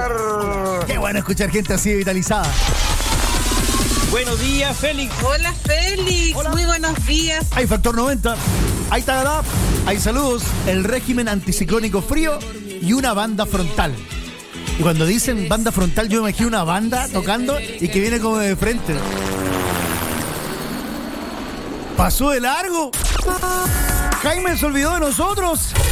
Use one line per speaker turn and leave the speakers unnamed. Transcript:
Qué bueno escuchar gente así vitalizada.
Buenos días, Félix.
Hola, Félix.
Hola.
Muy buenos días.
Hay Factor 90, hay Tagadá, hay saludos, el régimen anticiclónico frío y una banda frontal. Y cuando dicen banda frontal, yo me imagino una banda tocando y que viene como de frente. ¿Pasó de largo? Jaime se olvidó de nosotros.